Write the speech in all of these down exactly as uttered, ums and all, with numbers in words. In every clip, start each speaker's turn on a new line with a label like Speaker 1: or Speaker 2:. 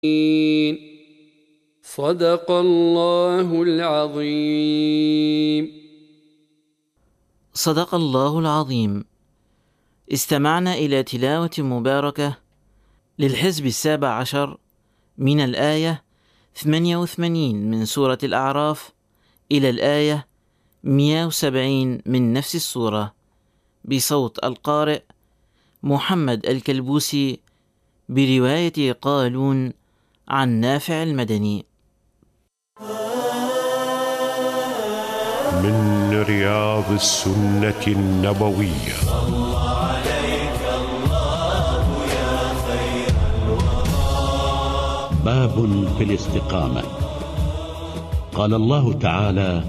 Speaker 1: صدق الله العظيم.
Speaker 2: صدق الله العظيم. استمعنا إلى تلاوة مباركة للحزب السابع عشر من الآية ثمانية وثمانين من سورة الأعراف إلى الآية مئة وسبعين من نفس السورة، بصوت القارئ محمد الكلبوسي، برواية قالون عن نافع المدني.
Speaker 3: من رياض السنة النبوية. صلى عليك الله يا خير الورى.
Speaker 4: باب في الاستقامة. قال الله تعالى: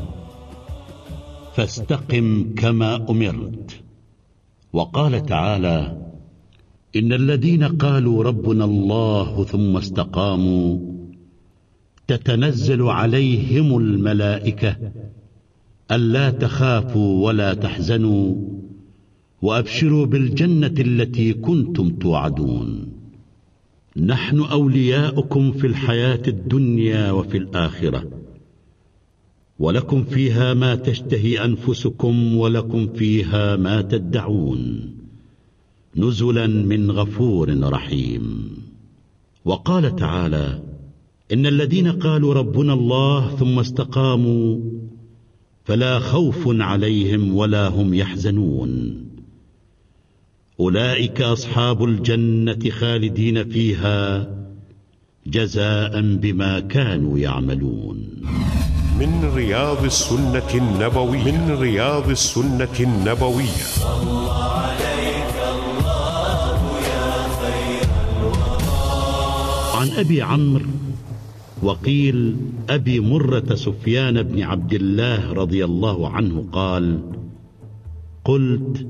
Speaker 4: فاستقم كما أمرت. وقال تعالى: إن الذين قالوا ربنا الله ثم استقاموا تتنزل عليهم الملائكة ألا تخافوا ولا تحزنوا وأبشروا بالجنة التي كنتم توعدون، نحن أولياؤكم في الحياة الدنيا وفي الآخرة، ولكم فيها ما تشتهي أنفسكم ولكم فيها ما تدعون، نزلا من غفور رحيم. وقال تعالى: إن الذين قالوا ربنا الله ثم استقاموا فلا خوف عليهم ولا هم يحزنون، أولئك أصحاب الجنة خالدين فيها جزاء بما كانوا يعملون.
Speaker 3: من رياض السنة النبوية. من رياض السنة النبوية. صلى عليك الله يا خير الورى.
Speaker 4: عن أبي عمرو وقيل أبي مرة سفيان بن عبد الله رضي الله عنه قال: قلت: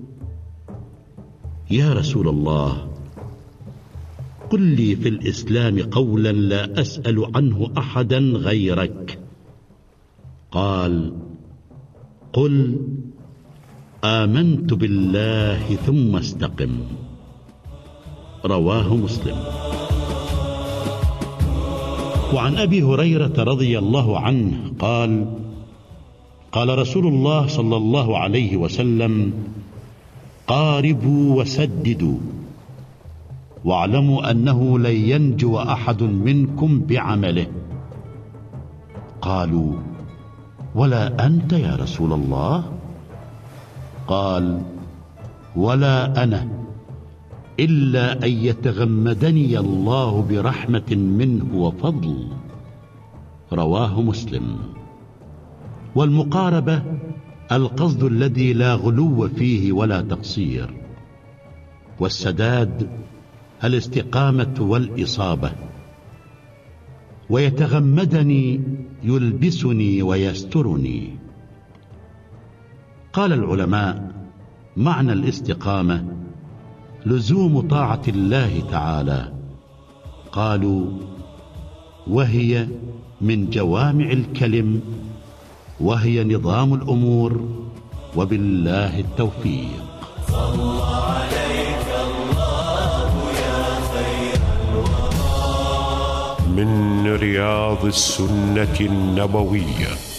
Speaker 4: يا رسول الله، قل لي في الإسلام قولا لا أسأل عنه أحدا غيرك. قال: قل آمنت بالله ثم استقم. رواه مسلم. وعن أبي هريرة رضي الله عنه قال: قال رسول الله صلى الله عليه وسلم: قاربوا وسددوا، واعلموا أنه لن ينجو أحد منكم بعمله. قالوا: ولا أنت يا رسول الله؟ قال: ولا أنا، إلا أن يتغمدني الله برحمة منه وفضل. رواه مسلم. والمقاربة القصد الذي لا غلو فيه ولا تقصير، والسداد الاستقامة والإصابة. ويتغمدني يلبسني ويسترني. قال العلماء: معنى الاستقامة لزوم طاعة الله تعالى. قالوا: وهي من جوامع الكلم، وهي نظام الأمور، وبالله التوفيق. صلى عليك الله يا خير الورى.
Speaker 3: من رياض السنة النبوية.